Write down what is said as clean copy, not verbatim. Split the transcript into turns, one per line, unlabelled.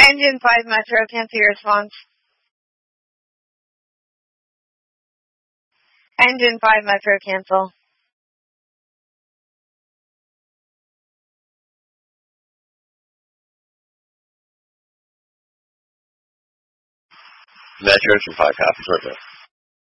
Engine 5 Metro, cancel your response. Engine 5 Metro, cancel.
Metro Engine 5, copy, perfect.